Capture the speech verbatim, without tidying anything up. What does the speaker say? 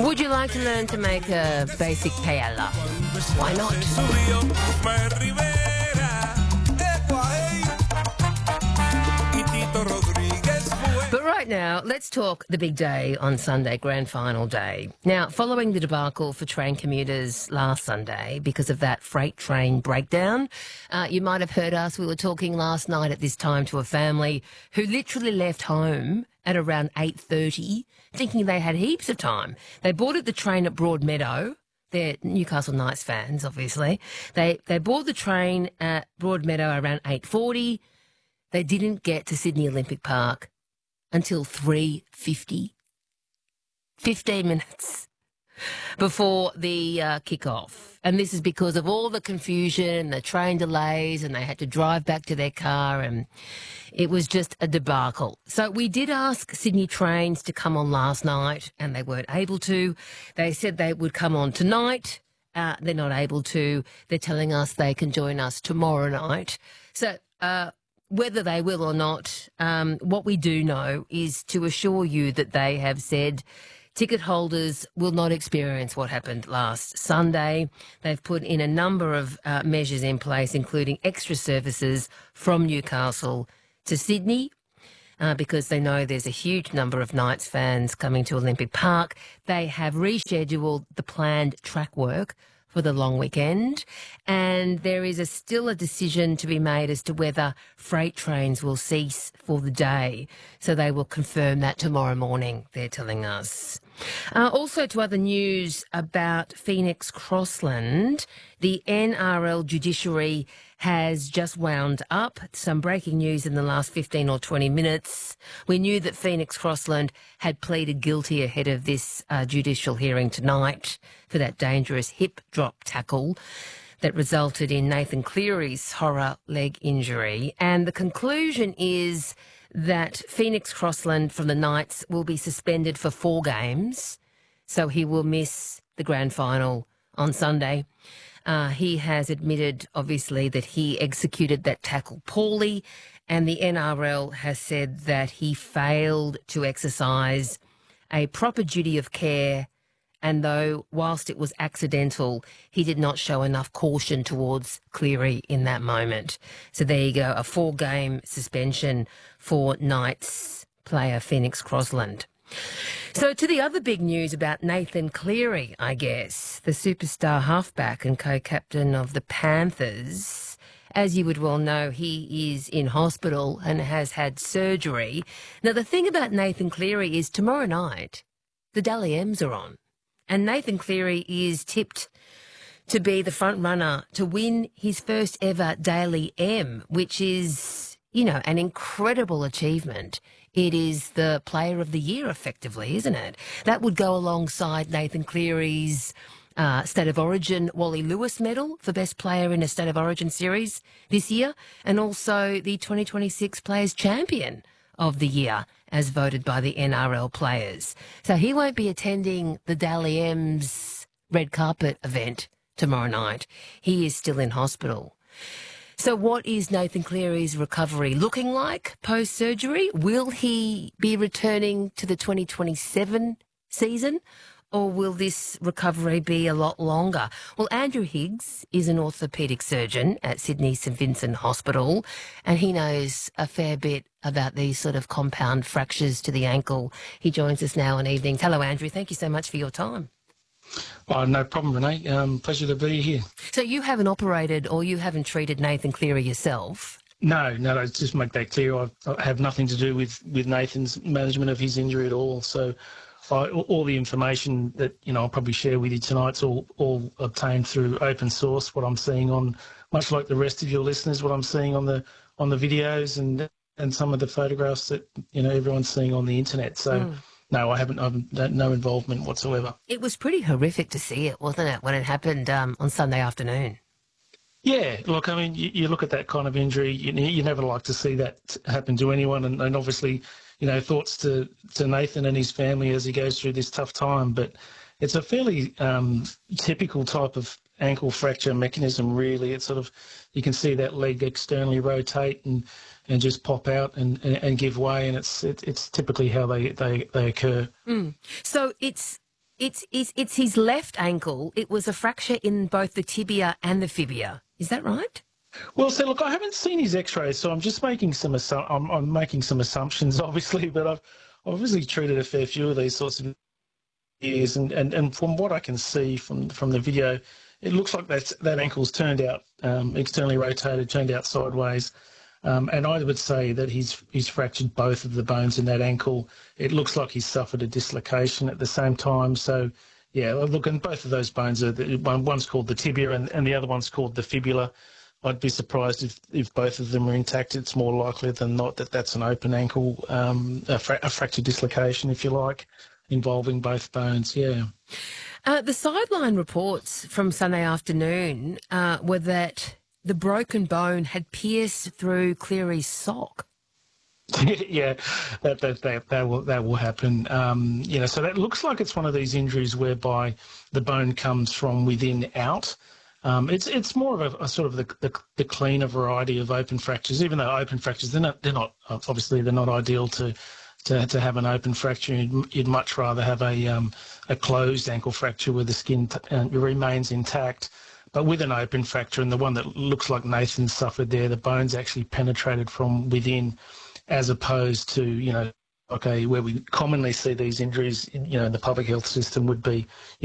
Would you like to learn to make a basic paella? Why not? But right now, let's talk the big day on Sunday, grand final day. Now, following the debacle for train commuters last Sunday because of that freight train breakdown, uh, you might have heard us. We were talking last night at this time to a family who literally left home at around eight thirty, thinking they had heaps of time. They boarded the train at Broadmeadow. They're Newcastle Knights fans, obviously. They they boarded the train at Broadmeadow around eight forty. They didn't get to Sydney Olympic Park until three fifty. fifteen minutes before the uh, kick-off. And this is because of all the confusion, the train delays, and they had to drive back to their car, and it was just a debacle. So we did ask Sydney Trains to come on last night, and they weren't able to. They said they would come on tonight. Uh, they're not able to. They're telling us they can join us tomorrow night. So uh, whether they will or not, um, what we do know is to assure you that they have said ticket holders will not experience what happened last Sunday. They've put in a number of uh, measures in place, including extra services from Newcastle to Sydney, uh, because they know there's a huge number of Knights fans coming to Olympic Park. They have rescheduled the planned track work for the long weekend, and there is a, still a decision to be made as to whether freight trains will cease for the day. So they will confirm that tomorrow morning, they're telling us. Uh, also to other news about Phoenix Crossland, the N R L judiciary has just wound up. Some breaking news in the last fifteen or twenty minutes. We knew that Phoenix Crossland had pleaded guilty ahead of this uh, judicial hearing tonight for that dangerous hip drop tackle that resulted in Nathan Cleary's horror leg injury. And the conclusion is that Phoenix Crossland from the Knights will be suspended for four games, so he will miss the grand final on Sunday. Uh, he has admitted, obviously, that he executed that tackle poorly, and the N R L has said that he failed to exercise a proper duty of care, and though, whilst it was accidental, he did not show enough caution towards Cleary in that moment. So there you go, a four-game suspension for Knights player Phoenix Crossland. So to the other big news about Nathan Cleary, I guess, the superstar halfback and co-captain of the Panthers. As you would well know, he is in hospital and has had surgery. Now, the thing about Nathan Cleary is tomorrow night, the Dally M's are on. And Nathan Cleary is tipped to be the front runner to win his first ever Daily M, which is, you know, an incredible achievement. It is the player of the year, effectively, isn't it? That would go alongside Nathan Cleary's uh, State of Origin Wally Lewis medal for best player in a State of Origin series this year, and also the twenty twenty-six Players Champion of the year, as voted by the N R L players. So he won't be attending the Dally M's red carpet event tomorrow night. He is still in hospital. So what is Nathan Cleary's recovery looking like post-surgery? Will he be returning to the twenty twenty-seven season, or will this recovery be a lot longer? Well, Andrew Higgs is an orthopaedic surgeon at Sydney St Vincent Hospital, and he knows a fair bit about these sort of compound fractures to the ankle. He joins us now on Evenings. Hello, Andrew. Thank you so much for your time. Oh, no problem, Renee. Um, pleasure to be here. So you haven't operated or you haven't treated Nathan Cleary yourself? No, no, no, just make that clear. I, I have nothing to do with, with Nathan's management of his injury at all. So I, all the information that, you know, I'll probably share with you tonight's all, all obtained through open source, what I'm seeing on, much like the rest of your listeners, what I'm seeing on the on the videos and and some of the photographs that, you know, everyone's seeing on the internet. So, mm. no, I haven't, I have no involvement whatsoever. It was pretty horrific to see it, wasn't it, when it happened um, on Sunday afternoon? Yeah, look, I mean, you, you look at that kind of injury, you, you never like to see that happen to anyone, and, and obviously, you know, thoughts to, to Nathan and his family as he goes through this tough time. But it's a fairly um, typical type of ankle fracture mechanism, really. It's sort of, you can see that leg externally rotate and, and just pop out and, and, and give way, and it's it, it's typically how they, they, they occur. Mm. So it's it's, it's, it's his left ankle. It was a fracture in both the tibia and the fibia. Is that right? Well, so look, I haven't seen his X-rays, so I'm just making some assu- I'm, I'm making some assumptions, obviously, but I've obviously treated a fair few of these sorts of years, and, and, and from what I can see from from the video, it looks like that that ankle's turned out um, externally rotated, turned out sideways, um, and I would say that he's he's fractured both of the bones in that ankle. It looks like he's suffered a dislocation at the same time. So, yeah, look, and both of those bones are the, one, one's called the tibia, and, and the other one's called the fibula. I'd be surprised if, if both of them are intact. It's more likely than not that that's an open ankle, um, a, fra- a fracture dislocation, if you like, involving both bones, yeah. Uh, the sideline reports from Sunday afternoon uh, were that the broken bone had pierced through Cleary's sock. yeah, that, that that that will that will happen. Um, you know, so that looks like it's one of these injuries whereby the bone comes from within out. Um, it's it's more of a, a sort of the, the the cleaner variety of open fractures. Even though open fractures, they're not they're not obviously they're not ideal to to to have an open fracture. You'd, you'd much rather have a um, a closed ankle fracture where the skin t- uh, remains intact. But with an open fracture, and the one that looks like Nathan suffered there, the bone's actually penetrated from within, as opposed to, you know, okay, where we commonly see these injuries, in, you know, in the public health system would be,